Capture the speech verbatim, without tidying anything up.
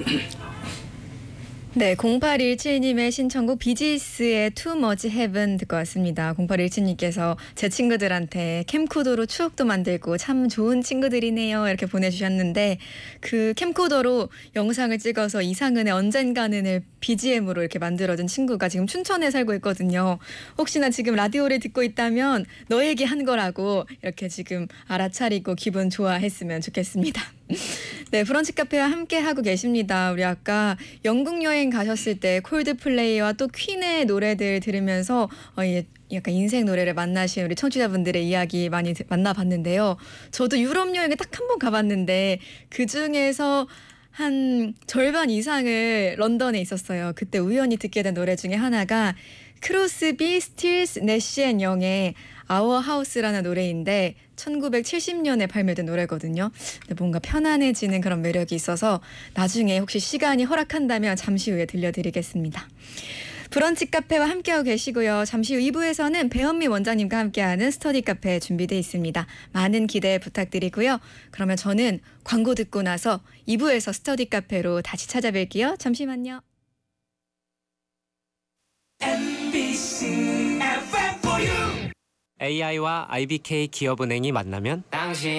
네, 공팔일칠님의 신청곡 비지스의 Too Much Heaven 듣고 왔습니다. 공팔일칠님께서 제 친구들한테 캠코더로 추억도 만들고 참 좋은 친구들이네요 이렇게 보내주셨는데, 그 캠코더로 영상을 찍어서 이상은의 언젠가는을 비지엠으로 이렇게 만들어준 친구가 지금 춘천에 살고 있거든요. 혹시나 지금 라디오를 듣고 있다면 너에게 한 거라고 이렇게 지금 알아차리고 기분 좋아했으면 좋겠습니다. 네, 브런치 카페와 함께 하고 계십니다. 우리 아까 영국 여행 가셨을 때 콜드플레이와 또 퀸의 노래들 들으면서 어, 예, 약간 인생 노래를 만나신 우리 청취자분들의 이야기 많이 만나봤는데요. 저도 유럽 여행을 딱 한 번 가봤는데 그 중에서 한 절반 이상을 런던에 있었어요. 그때 우연히 듣게 된 노래 중에 하나가 크로스비, 스틸스, 내시 앤 영의 아워 하우스라는 노래인데 천구백칠십 년에 발매된 노래거든요. 근데 뭔가 편안해지는 그런 매력이 있어서 나중에 혹시 시간이 허락한다면 잠시 후에 들려드리겠습니다. 브런치 카페와 함께하고 계시고요. 잠시 후 이 부에서는 배현미 원장님과 함께하는 스터디 카페 준비되어 있습니다. 많은 기대 부탁드리고요. 그러면 저는 광고 듣고 나서 이 부에서 스터디 카페로 다시 찾아뵐게요. 잠시만요. 엠비씨 에프엠 for you. 에이아이와 아이비케이 기업은행이 만나면 당신